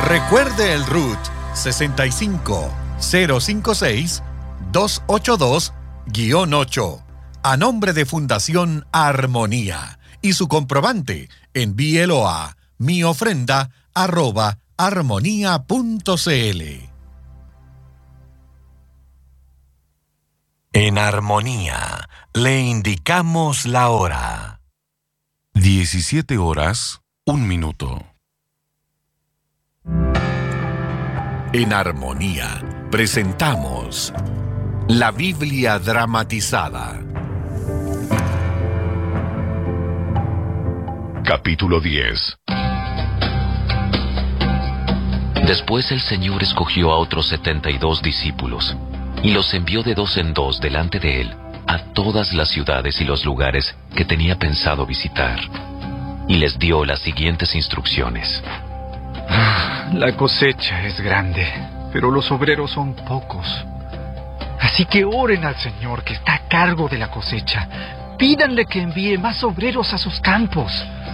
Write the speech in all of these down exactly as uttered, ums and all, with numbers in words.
Recuerde el R U T sesenta y cinco cero cincuenta y seis doscientos ochenta y dos guión ocho a nombre de Fundación Armonía y su comprobante envíelo a miofrenda arroba armonía punto cl. En Armonía le indicamos la hora. diecisiete horas, un minuto. En Armonía presentamos la Biblia dramatizada. Capítulo diez. Después el Señor escogió a otros setenta y dos discípulos y los envió de dos en dos delante de él a todas las ciudades y los lugares que tenía pensado visitar. Y les dio las siguientes instrucciones. La cosecha es grande, pero los obreros son pocos. Así que oren al Señor que está a cargo de la cosecha. Pídanle que envíe más obreros a sus campos.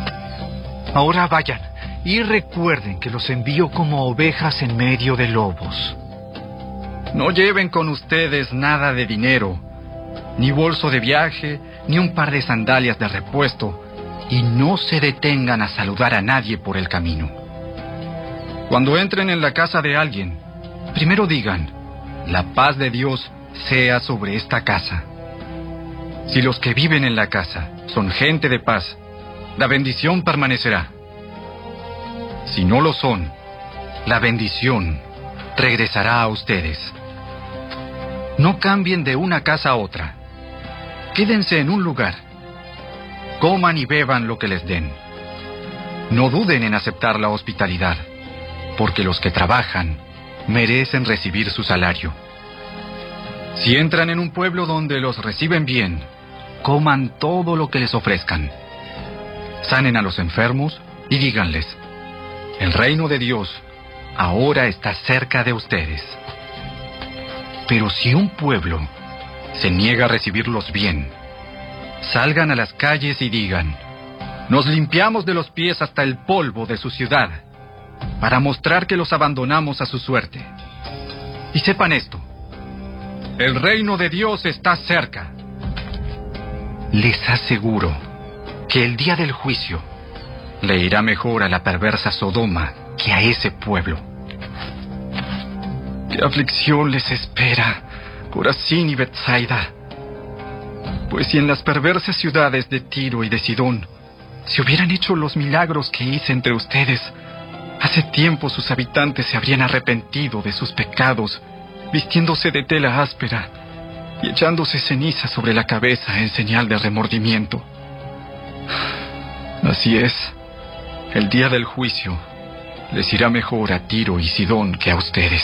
Ahora vayan y recuerden que los envío como ovejas en medio de lobos. No lleven con ustedes nada de dinero, ni bolso de viaje, ni un par de sandalias de repuesto, y no se detengan a saludar a nadie por el camino. Cuando entren en la casa de alguien, primero digan, la paz de Dios sea sobre esta casa. Si los que viven en la casa son gente de paz, la bendición permanecerá. Si no lo son, la bendición regresará a ustedes. No cambien de una casa a otra. Quédense en un lugar. Coman y beban lo que les den. No duden en aceptar la hospitalidad, porque los que trabajan merecen recibir su salario. Si entran en un pueblo donde los reciben bien, coman todo lo que les ofrezcan. Sanen a los enfermos y díganles, el reino de Dios ahora está cerca de ustedes. Pero si un pueblo se niega a recibirlos bien, salgan a las calles y digan, nos limpiamos de los pies hasta el polvo de su ciudad, para mostrar que los abandonamos a su suerte. Y sepan esto, el reino de Dios está cerca. Les aseguro que el día del juicio le irá mejor a la perversa Sodoma que a ese pueblo. ¿Qué aflicción les espera, Corazín y Betsaida? Pues si en las perversas ciudades de Tiro y de Sidón se hubieran hecho los milagros que hice entre ustedes, hace tiempo sus habitantes se habrían arrepentido de sus pecados, vistiéndose de tela áspera y echándose ceniza sobre la cabeza en señal de remordimiento. Así es, el día del juicio les irá mejor a Tiro y Sidón que a ustedes.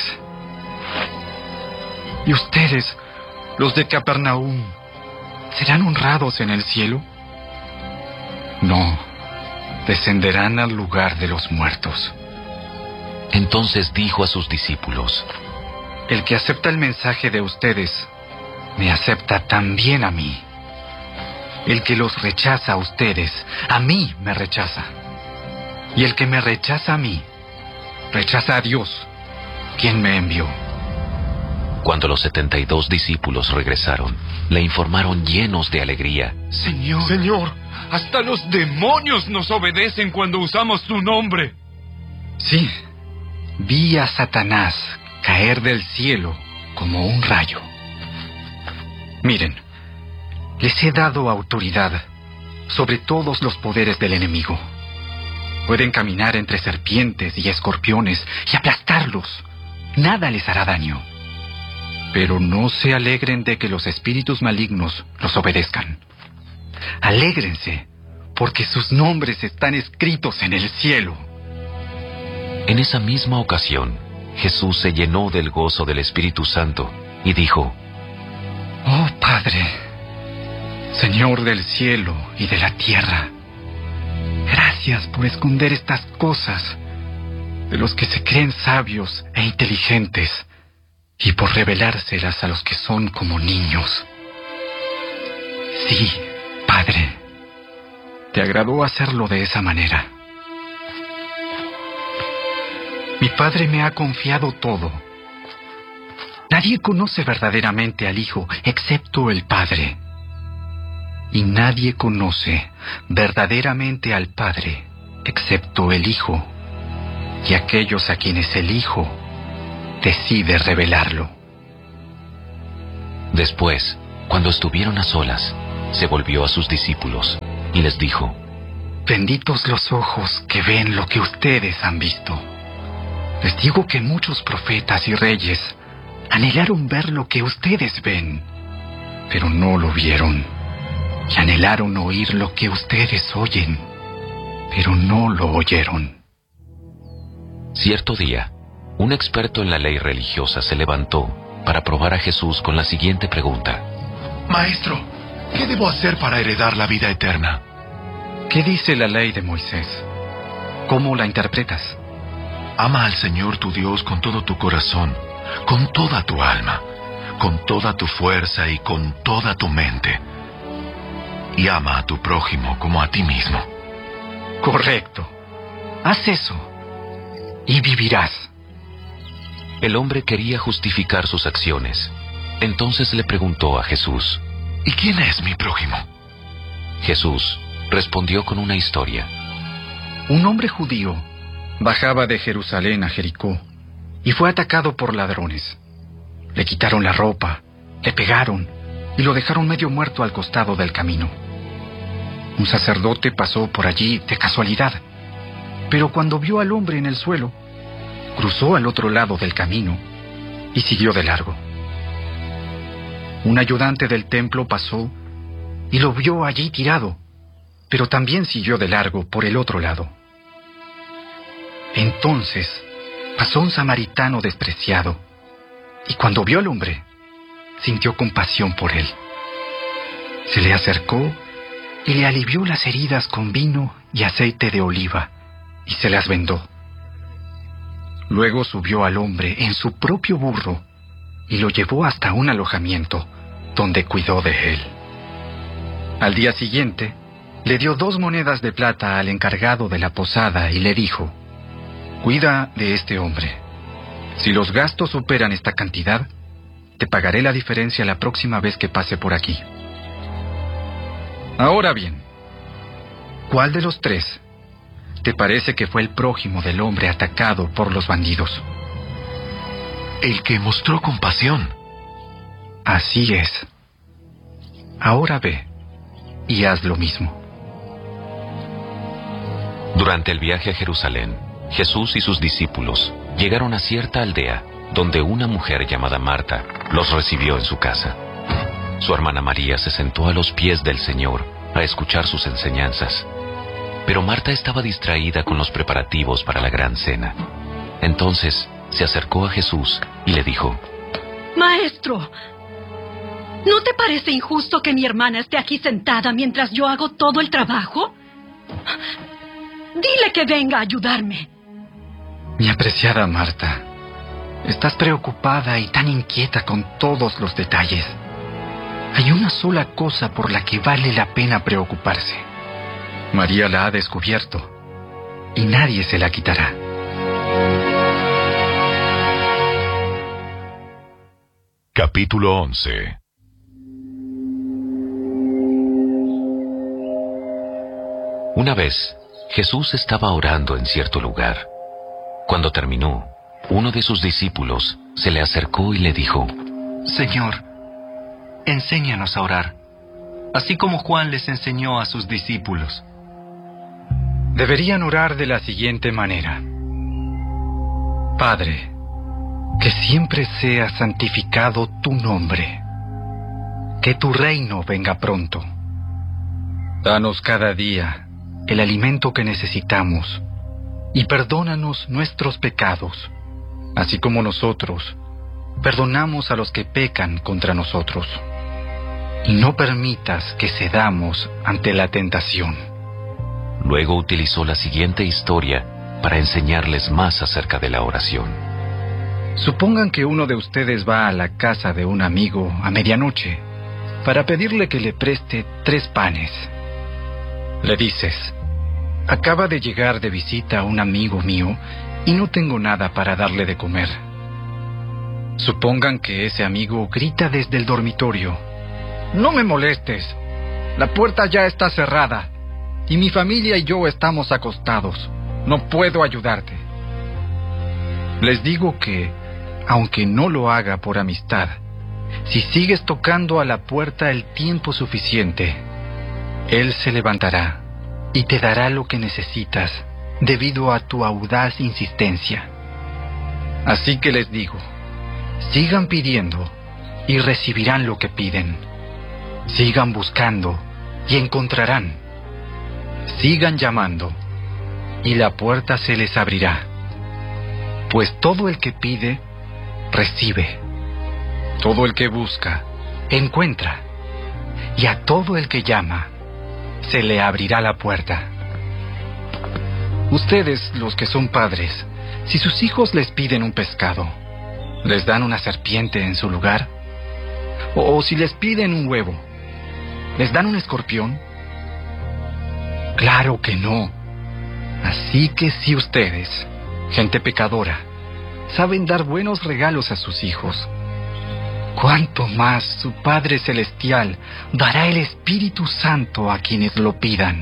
¿Y ustedes, los de Capernaum, serán honrados en el cielo? No, descenderán al lugar de los muertos. Entonces dijo a sus discípulos, el que acepta el mensaje de ustedes, me acepta también a mí. El que los rechaza a ustedes, a mí me rechaza. Y el que me rechaza a mí, rechaza a Dios, quien me envió. Cuando los setenta y dos discípulos regresaron, le informaron llenos de alegría. Señor, Señor, hasta los demonios nos obedecen cuando usamos tu nombre. Sí, vi a Satanás caer del cielo como un rayo. Miren, les he dado autoridad sobre todos los poderes del enemigo. Pueden caminar entre serpientes y escorpiones y aplastarlos. Nada les hará daño. Pero no se alegren de que los espíritus malignos los obedezcan. Alégrense, porque sus nombres están escritos en el cielo. En esa misma ocasión, Jesús se llenó del gozo del Espíritu Santo y dijo, Oh Padre, Señor del cielo y de la tierra, gracias por esconder estas cosas de los que se creen sabios e inteligentes y por revelárselas a los que son como niños. Sí, Padre, te agradó hacerlo de esa manera. Mi Padre me ha confiado todo. Nadie conoce verdaderamente al Hijo excepto el Padre. Y nadie conoce verdaderamente al Padre excepto el Hijo y aquellos a quienes el Hijo decide revelarlo. Después, cuando estuvieron a solas, se volvió a sus discípulos y les dijo: Benditos los ojos que ven lo que ustedes han visto. Les digo que muchos profetas y reyes anhelaron ver lo que ustedes ven, pero no lo vieron. Y anhelaron oír lo que ustedes oyen, pero no lo oyeron. Cierto día, un experto en la ley religiosa se levantó para probar a Jesús con la siguiente pregunta: Maestro, ¿qué debo hacer para heredar la vida eterna? ¿Qué dice la ley de Moisés? ¿Cómo la interpretas? Ama al Señor tu Dios con todo tu corazón, con toda tu alma, con toda tu fuerza y con toda tu mente. Y ama a tu prójimo como a ti mismo. Correcto. Haz eso y vivirás. El hombre quería justificar sus acciones. Entonces le preguntó a Jesús: ¿Y quién es mi prójimo? Jesús respondió con una historia. Un hombre judío bajaba de Jerusalén a Jericó y fue atacado por ladrones. Le quitaron la ropa, le pegaron y lo dejaron medio muerto al costado del camino. Un sacerdote pasó por allí de casualidad, pero cuando vio al hombre en el suelo, cruzó al otro lado del camino y siguió de largo. Un ayudante del templo pasó y lo vio allí tirado, pero también siguió de largo por el otro lado. Entonces pasó un samaritano despreciado, y cuando vio al hombre, sintió compasión por él. Se le acercó y le alivió las heridas con vino y aceite de oliva, y se las vendó. Luego subió al hombre en su propio burro y lo llevó hasta un alojamiento, donde cuidó de él. Al día siguiente, le dio dos monedas de plata al encargado de la posada y le dijo: Cuida de este hombre. Si los gastos superan esta cantidad, te pagaré la diferencia la próxima vez que pase por aquí. Ahora bien, ¿cuál de los tres te parece que fue el prójimo del hombre atacado por los bandidos? El que mostró compasión. Así es. Ahora ve y haz lo mismo. Durante el viaje a Jerusalén, Jesús y sus discípulos llegaron a cierta aldea donde una mujer llamada Marta los recibió en su casa. Su hermana María se sentó a los pies del Señor a escuchar sus enseñanzas. Pero Marta estaba distraída con los preparativos para la gran cena. Entonces se acercó a Jesús y le dijo: Maestro, ¿no te parece injusto que mi hermana esté aquí sentada mientras yo hago todo el trabajo? Dile que venga a ayudarme. Mi apreciada Marta, estás preocupada y tan inquieta con todos los detalles. Hay una sola cosa por la que vale la pena preocuparse. María la ha descubierto y nadie se la quitará. Capítulo once. Una vez, Jesús estaba orando en cierto lugar. Cuando terminó, uno de sus discípulos se le acercó y le dijo: Señor, enséñanos a orar, así como Juan les enseñó a sus discípulos. Deberían orar de la siguiente manera: Padre, que siempre sea santificado tu nombre. Que tu reino venga pronto. Danos cada día el alimento que necesitamos y perdónanos nuestros pecados, así como nosotros perdonamos a los que pecan contra nosotros. Y no permitas que cedamos ante la tentación. Luego utilizó la siguiente historia para enseñarles más acerca de la oración. Supongan que uno de ustedes va a la casa de un amigo a medianoche para pedirle que le preste tres panes. Le dices: acaba de llegar de visita un amigo mío y no tengo nada para darle de comer. Supongan que ese amigo grita desde el dormitorio: «No me molestes, la puerta ya está cerrada y mi familia y yo estamos acostados. No puedo ayudarte». Les digo que, aunque no lo haga por amistad, si sigues tocando a la puerta el tiempo suficiente, él se levantará y te dará lo que necesitas debido a tu audaz insistencia. Así que les digo, sigan pidiendo y recibirán lo que piden. Sigan buscando y encontrarán. Sigan llamando y la puerta se les abrirá. Pues todo el que pide, recibe. Todo el que busca, encuentra. Y a todo el que llama, se le abrirá la puerta. Ustedes, los que son padres, si sus hijos les piden un pescado, ¿les dan una serpiente en su lugar? O, o si les piden un huevo, ¿les dan un escorpión? Claro que no. Así que si ustedes, gente pecadora, saben dar buenos regalos a sus hijos, ¿cuánto más su Padre Celestial dará el Espíritu Santo a quienes lo pidan?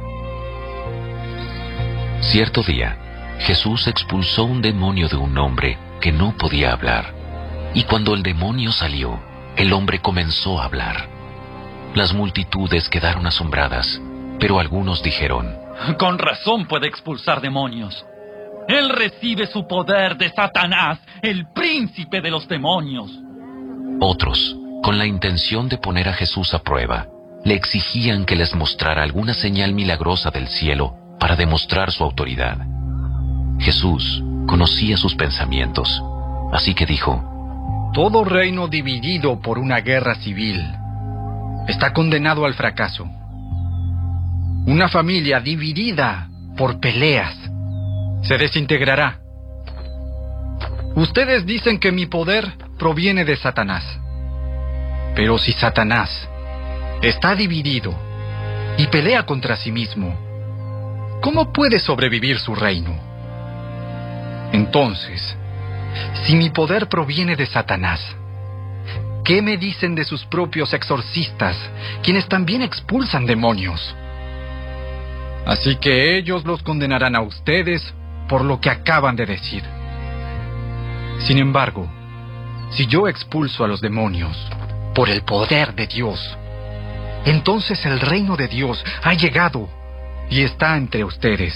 Cierto día, Jesús expulsó un demonio de un hombre que no podía hablar. Y cuando el demonio salió, el hombre comenzó a hablar. Las multitudes quedaron asombradas, pero algunos dijeron: «Con razón puede expulsar demonios. Él recibe su poder de Satanás, el príncipe de los demonios». Otros, con la intención de poner a Jesús a prueba, le exigían que les mostrara alguna señal milagrosa del cielo para demostrar su autoridad. Jesús conocía sus pensamientos, así que dijo: «Todo reino dividido por una guerra civil está condenado al fracaso. Una familia dividida por peleas se desintegrará. Ustedes dicen que mi poder proviene de Satanás. Pero si Satanás está dividido y pelea contra sí mismo, ¿cómo puede sobrevivir su reino? Entonces, si mi poder proviene de Satanás, ¿qué me dicen de sus propios exorcistas, quienes también expulsan demonios? Así que ellos los condenarán a ustedes por lo que acaban de decir. Sin embargo, si yo expulso a los demonios por el poder de Dios, entonces el reino de Dios ha llegado y está entre ustedes.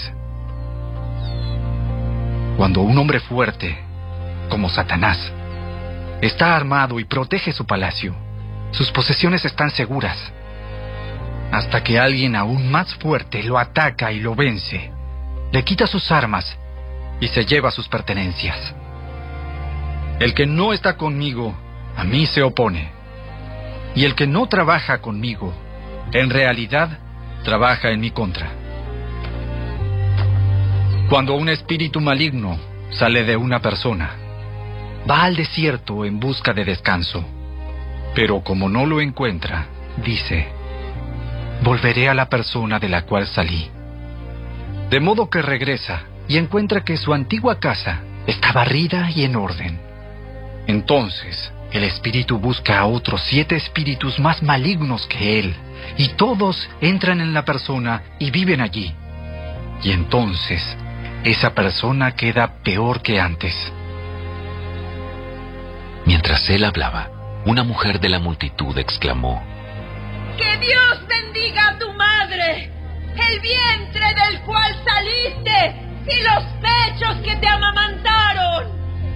Cuando un hombre fuerte, como Satanás, está armado y protege su palacio, sus posesiones están seguras, hasta que alguien aún más fuerte lo ataca y lo vence, le quita sus armas y se lleva sus pertenencias. El que no está conmigo, a mí se opone. Y el que no trabaja conmigo, en realidad, trabaja en mi contra. Cuando un espíritu maligno sale de una persona, va al desierto en busca de descanso. Pero como no lo encuentra, dice: volveré a la persona de la cual salí. De modo que regresa y encuentra que su antigua casa está barrida y en orden. Entonces, el espíritu busca a otros siete espíritus más malignos que él, y todos entran en la persona y viven allí. Y entonces, esa persona queda peor que antes. Mientras él hablaba, una mujer de la multitud exclamó: ¡Que Dios bendiga a tu madre, el vientre del cual saliste y los pechos que te amamantaron!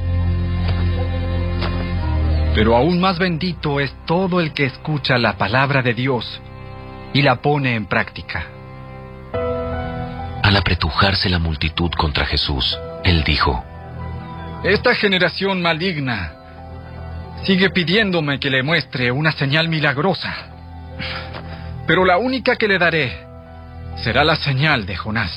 Pero aún más bendito es todo el que escucha la palabra de Dios y la pone en práctica. Al apretujarse la multitud contra Jesús, él dijo: Esta generación maligna sigue pidiéndome que le muestre una señal milagrosa. Pero la única que le daré será la señal de Jonás.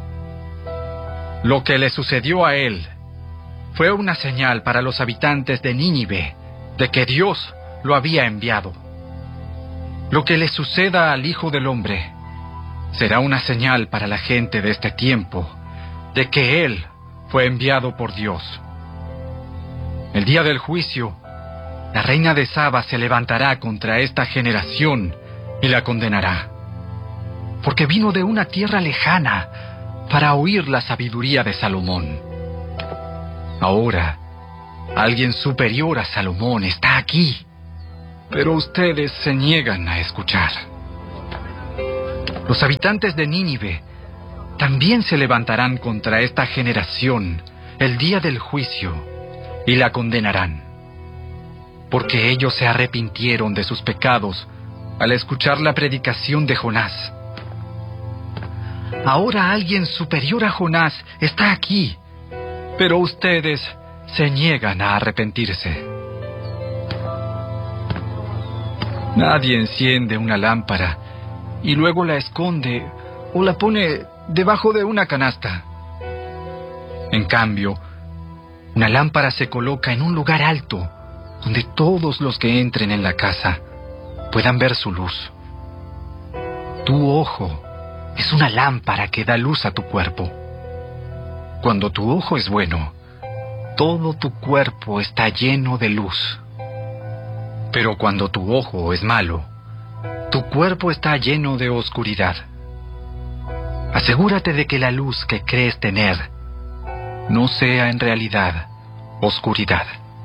Lo que le sucedió a él fue una señal para los habitantes de Nínive de que Dios lo había enviado. Lo que le suceda al Hijo del Hombre será una señal para la gente de este tiempo de que Él fue enviado por Dios. El día del juicio, la reina de Saba se levantará contra esta generación y la condenará, porque vino de una tierra lejana para oír la sabiduría de Salomón. Ahora, alguien superior a Salomón está aquí, pero ustedes se niegan a escuchar. Los habitantes de Nínive también se levantarán contra esta generación el día del juicio y la condenarán, porque ellos se arrepintieron de sus pecados al escuchar la predicación de Jonás. Ahora alguien superior a Jonás está aquí, pero ustedes se niegan a arrepentirse. Nadie enciende una lámpara y luego la esconde o la pone debajo de una canasta. En cambio, una lámpara se coloca en un lugar alto, donde todos los que entren en la casa puedan ver su luz. Tu ojo es una lámpara que da luz a tu cuerpo. Cuando tu ojo es bueno, todo tu cuerpo está lleno de luz. Pero cuando tu ojo es malo, tu cuerpo está lleno de oscuridad. Asegúrate de que la luz que crees tener no sea en realidad oscuridad.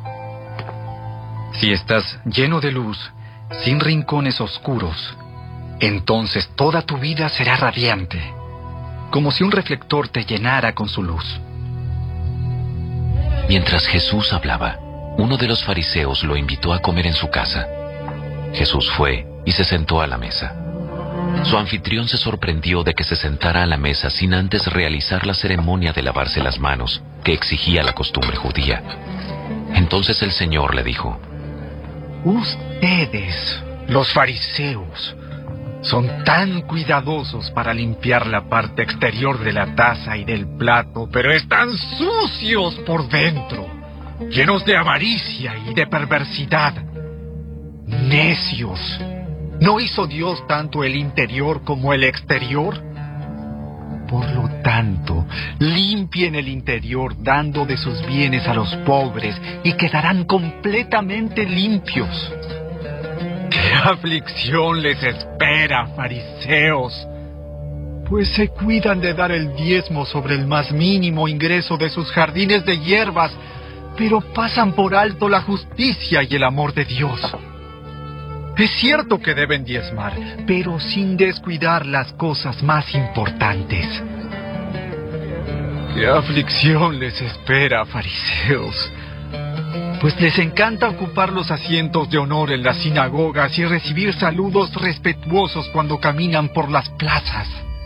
Si estás lleno de luz, sin rincones oscuros, entonces toda tu vida será radiante, como si un reflector te llenara con su luz. Mientras Jesús hablaba, uno de los fariseos lo invitó a comer en su casa. Jesús fue y se sentó a la mesa. Su anfitrión se sorprendió de que se sentara a la mesa sin antes realizar la ceremonia de lavarse las manos, que exigía la costumbre judía. Entonces el Señor le dijo: Ustedes, los fariseos, son tan cuidadosos para limpiar la parte exterior de la taza y del plato, pero están sucios por dentro, llenos de avaricia y de perversidad. Necios. ¿No hizo Dios tanto el interior como el exterior? Por lo tanto, limpien el interior dando de sus bienes a los pobres y quedarán completamente limpios. ¡Qué aflicción les espera, fariseos! Pues se cuidan de dar el diezmo sobre el más mínimo ingreso de sus jardines de hierbas, pero pasan por alto la justicia y el amor de Dios. Es cierto que deben diezmar, pero sin descuidar las cosas más importantes. ¡Qué aflicción les espera, fariseos! Pues les encanta ocupar los asientos de honor en las sinagogas y recibir saludos respetuosos cuando caminan por las plazas.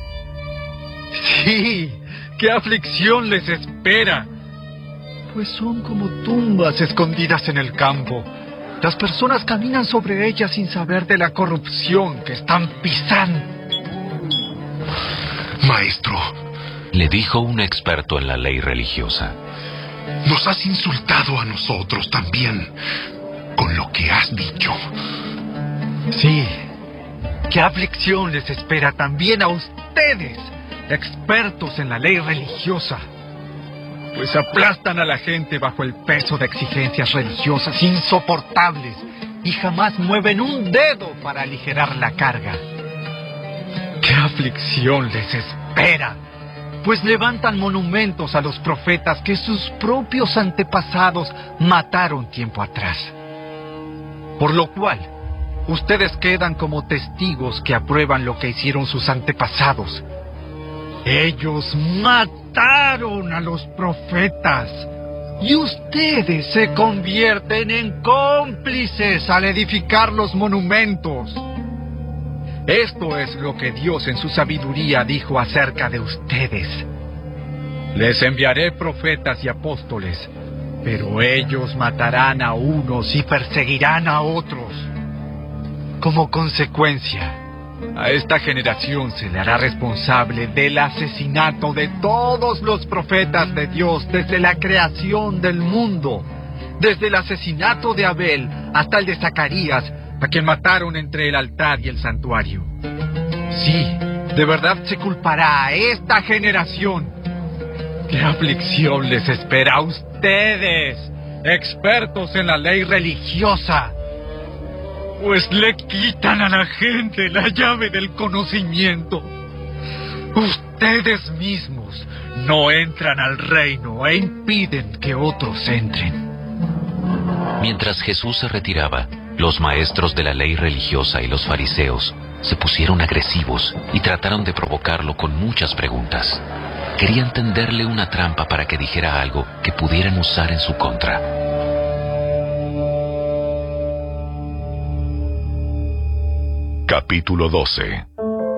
Sí, qué aflicción les espera. Pues son como tumbas escondidas en el campo. Las personas caminan sobre ellas sin saber de la corrupción que están pisando. Maestro, le dijo un experto en la ley religiosa, nos has insultado a nosotros también con lo que has dicho. Sí, qué aflicción les espera también a ustedes, expertos en la ley religiosa. Pues aplastan a la gente bajo el peso de exigencias religiosas insoportables y jamás mueven un dedo para aligerar la carga. ¡Qué aflicción les espera! Pues levantan monumentos a los profetas que sus propios antepasados mataron tiempo atrás. Por lo cual, ustedes quedan como testigos que aprueban lo que hicieron sus antepasados. Ellos mataron a los profetas y ustedes se convierten en cómplices al edificar los monumentos. Esto es lo que Dios en su sabiduría dijo acerca de ustedes. Les enviaré profetas y apóstoles, pero ellos matarán a unos y perseguirán a otros. Como consecuencia, a esta generación se le hará responsable del asesinato de todos los profetas de Dios desde la creación del mundo, desde el asesinato de Abel hasta el de Zacarías, a quien mataron entre el altar y el santuario. Sí, de verdad se culpará a esta generación. ¿Qué aflicción les espera a ustedes, expertos en la ley religiosa? Pues le quitan a la gente la llave del conocimiento. Ustedes mismos no entran al reino e impiden que otros entren. Mientras Jesús se retiraba, los maestros de la ley religiosa y los fariseos se pusieron agresivos y trataron de provocarlo con muchas preguntas. Querían tenderle una trampa para que dijera algo que pudieran usar en su contra. Capítulo doce.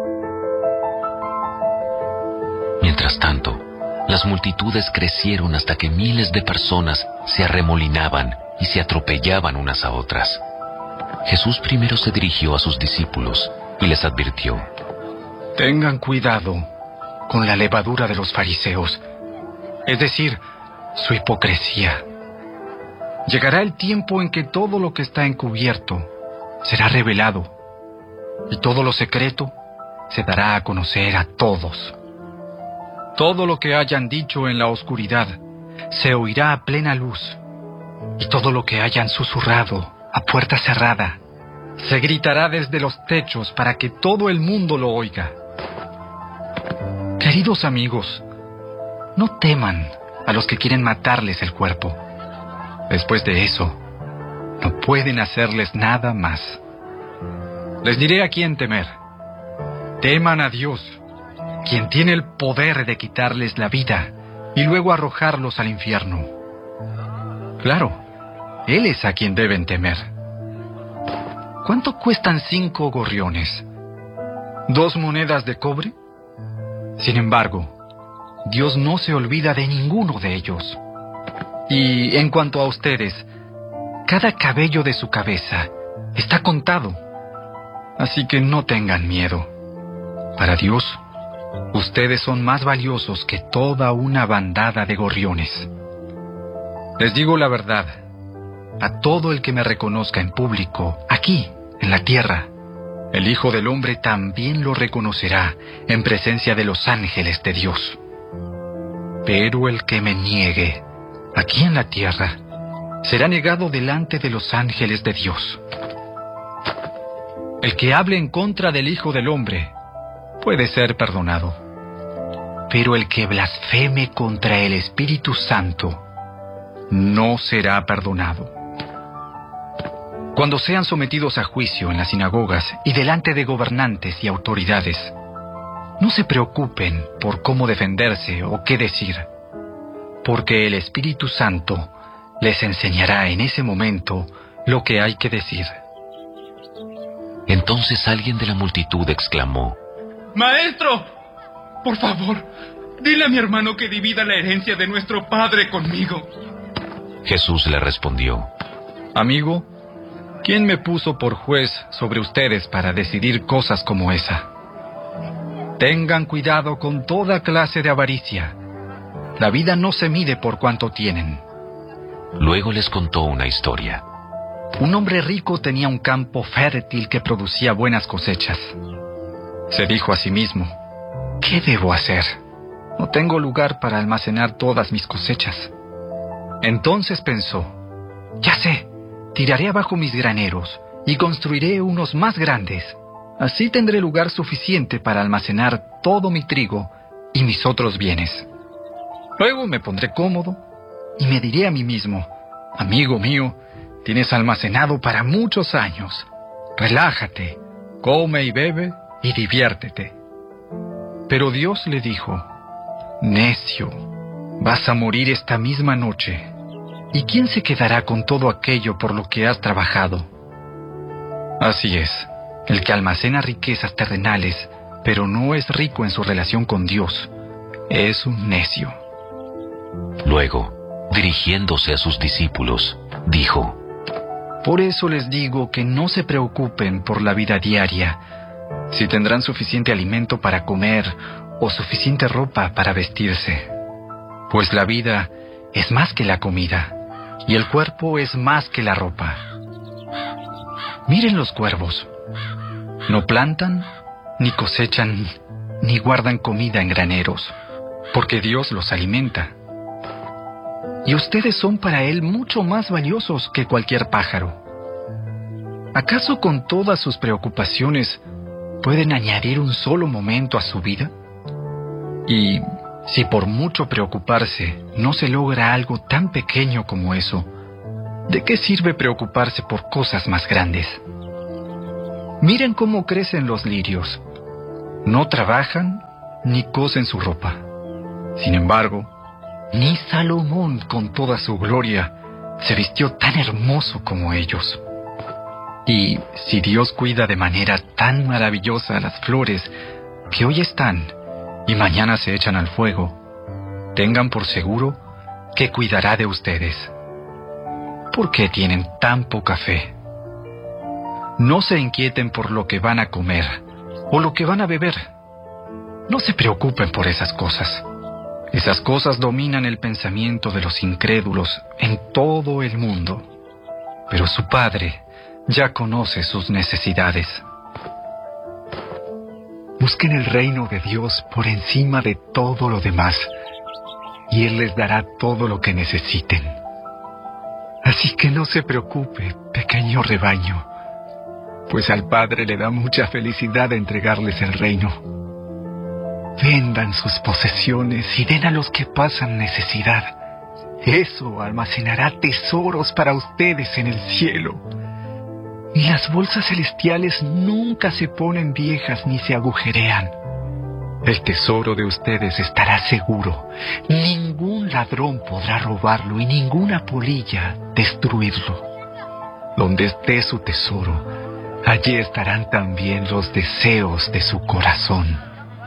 Mientras tanto, las multitudes crecieron hasta que miles de personas se arremolinaban y se atropellaban unas a otras. Jesús primero se dirigió a sus discípulos y les advirtió: Tengan cuidado con la levadura de los fariseos, es decir, su hipocresía. Llegará el tiempo en que todo lo que está encubierto será revelado, y todo lo secreto se dará a conocer a todos. Todo lo que hayan dicho en la oscuridad se oirá a plena luz, y todo lo que hayan susurrado a puerta cerrada se gritará desde los techos para que todo el mundo lo oiga. Queridos amigos, no teman a los que quieren matarles el cuerpo. Después de eso, no pueden hacerles nada más. Les diré a quién temer. Teman a Dios, quien tiene el poder de quitarles la vida y luego arrojarlos al infierno. Claro, Él es a quien deben temer. ¿Cuánto cuestan cinco gorriones? ¿Dos monedas de cobre? Sin embargo, Dios no se olvida de ninguno de ellos. Y en cuanto a ustedes, cada cabello de su cabeza está contado. Así que no tengan miedo. Para Dios, ustedes son más valiosos que toda una bandada de gorriones. Les digo la verdad, a todo el que me reconozca en público, aquí, en la tierra, el Hijo del Hombre también lo reconocerá en presencia de los ángeles de Dios. Pero el que me niegue, aquí en la tierra, será negado delante de los ángeles de Dios. El que hable en contra del Hijo del Hombre puede ser perdonado, pero el que blasfeme contra el Espíritu Santo no será perdonado. Cuando sean sometidos a juicio en las sinagogas y delante de gobernantes y autoridades, no se preocupen por cómo defenderse o qué decir, porque el Espíritu Santo les enseñará en ese momento lo que hay que decir. Entonces alguien de la multitud exclamó: ¡Maestro! Por favor, dile a mi hermano que divida la herencia de nuestro padre conmigo. Jesús le respondió: Amigo, ¿quién me puso por juez sobre ustedes para decidir cosas como esa? Tengan cuidado con toda clase de avaricia. La vida no se mide por cuánto tienen. Luego les contó una historia. Un hombre rico tenía un campo fértil que producía buenas cosechas. Se dijo a sí mismo: ¿qué debo hacer? No tengo lugar para almacenar todas mis cosechas. Entonces pensó: ya sé, tiraré abajo mis graneros y construiré unos más grandes. Así tendré lugar suficiente para almacenar todo mi trigo y mis otros bienes. Luego me pondré cómodo y me diré a mí mismo: amigo mío, tienes almacenado para muchos años. Relájate, come y bebe y diviértete. Pero Dios le dijo: necio, vas a morir esta misma noche. ¿Y quién se quedará con todo aquello por lo que has trabajado? Así es, el que almacena riquezas terrenales, pero no es rico en su relación con Dios, es un necio. Luego, dirigiéndose a sus discípulos, dijo: por eso les digo que no se preocupen por la vida diaria, si tendrán suficiente alimento para comer o suficiente ropa para vestirse. Pues la vida es más que la comida, y el cuerpo es más que la ropa. Miren los cuervos. No plantan, ni cosechan, ni guardan comida en graneros. porque Dios los alimenta. Y ustedes son para Él mucho más valiosos que cualquier pájaro. ¿Acaso con todas sus preocupaciones pueden añadir un solo momento a su vida? Y si por mucho preocuparse no se logra algo tan pequeño como eso, ¿de qué sirve preocuparse por cosas más grandes? Miren cómo crecen los lirios. No trabajan ni cosen su ropa. Sin embargo, ni Salomón, con toda su gloria, se vistió tan hermoso como ellos. Y si Dios cuida de manera tan maravillosa a las flores que hoy están y mañana se echan al fuego, tengan por seguro que cuidará de ustedes. ¿Por qué tienen tan poca fe? No se inquieten por lo que van a comer o lo que van a beber. No se preocupen por esas cosas. Esas cosas dominan el pensamiento de los incrédulos en todo el mundo. Pero su Padre ya conoce sus necesidades. Busquen el reino de Dios por encima de todo lo demás, y Él les dará todo lo que necesiten. Así que no se preocupe, pequeño rebaño, pues al Padre le da mucha felicidad entregarles el reino. Vendan sus posesiones y den a los que pasan necesidad. Eso almacenará tesoros para ustedes en el cielo. Y las bolsas celestiales nunca se ponen viejas ni se agujerean. El tesoro de ustedes estará seguro. Ningún ladrón podrá robarlo y ninguna polilla destruirlo. Donde esté su tesoro, allí estarán también los deseos de su corazón.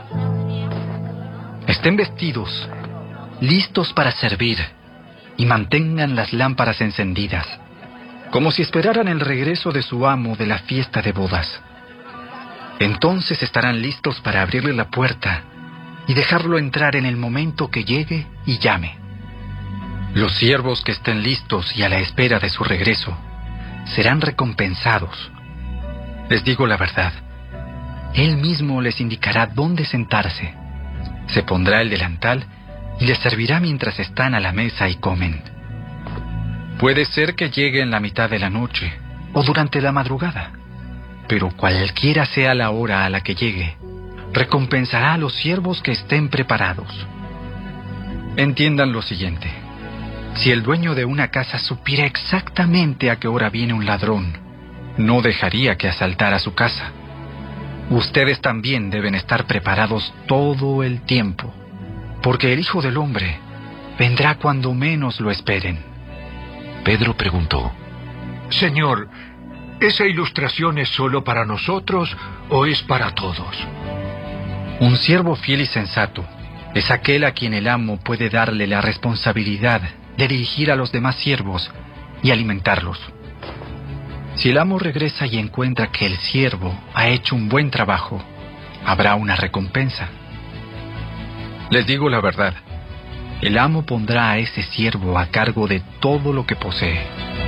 Estén vestidos, listos para servir, y mantengan las lámparas encendidas, como si esperaran el regreso de su amo de la fiesta de bodas. Entonces estarán listos para abrirle la puerta y dejarlo entrar en el momento que llegue y llame. Los siervos que estén listos y a la espera de su regreso serán recompensados. Les digo la verdad, Él mismo les indicará dónde sentarse. Se pondrá el delantal y les servirá mientras están a la mesa y comen. Puede ser que llegue en la mitad de la noche o durante la madrugada, pero cualquiera sea la hora a la que llegue, recompensará a los siervos que estén preparados. Entiendan lo siguiente: si el dueño de una casa supiera exactamente a qué hora viene un ladrón, no dejaría que asaltara su casa. Ustedes también deben estar preparados todo el tiempo, porque el Hijo del Hombre vendrá cuando menos lo esperen. Pedro preguntó: Señor, ¿esa ilustración es solo para nosotros o es para todos? Un siervo fiel y sensato es aquel a quien el amo puede darle la responsabilidad de dirigir a los demás siervos y alimentarlos. Si el amo regresa y encuentra que el siervo ha hecho un buen trabajo, habrá una recompensa. Les digo la verdad, el amo pondrá a ese siervo a cargo de todo lo que posee.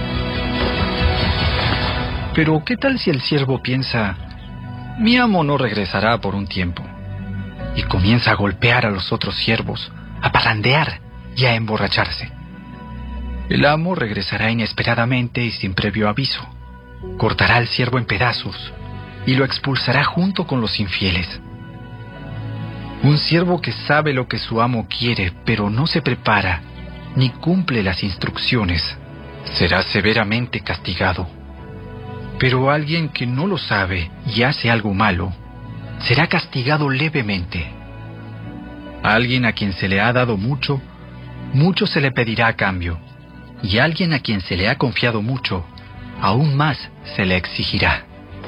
Pero ¿qué tal si el siervo piensa: mi amo no regresará por un tiempo? Y comienza a golpear a los otros siervos, a parrandear y a emborracharse. El amo regresará inesperadamente y sin previo aviso. Cortará al siervo en pedazos y lo expulsará junto con los infieles. Un siervo que sabe lo que su amo quiere, pero no se prepara ni cumple las instrucciones, será severamente castigado. Pero alguien que no lo sabe y hace algo malo, será castigado levemente. A alguien a quien se le ha dado mucho, mucho se le pedirá a cambio, y a alguien a quien se le ha confiado mucho, aún más se le exigirá.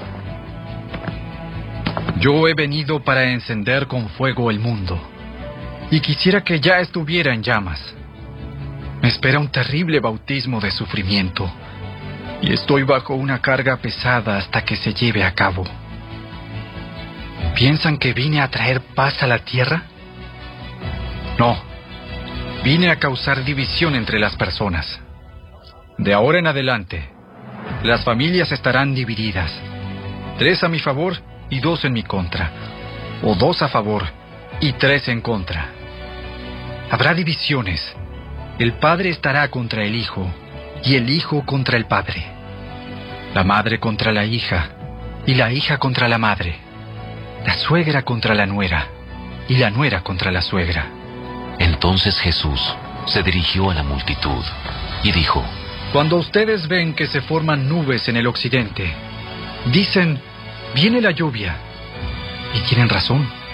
Yo he venido para encender con fuego el mundo, y quisiera que ya estuviera en llamas. Me espera un terrible bautismo de sufrimiento, y estoy bajo una carga pesada hasta que se lleve a cabo. ¿Piensan que vine a traer paz a la tierra? No, vine a causar división entre las personas. De ahora en adelante, las familias estarán divididas, tres a mi favor y dos en mi contra, o dos a favor y tres en contra. Habrá divisiones. El padre estará contra el hijo y el hijo contra el padre. La madre contra la hija y la hija contra la madre. La suegra contra la nuera y la nuera contra la suegra. Entonces Jesús se dirigió a la multitud y dijo: Cuando ustedes ven que se forman nubes en el occidente, dicen, viene la lluvia. Y tienen razón.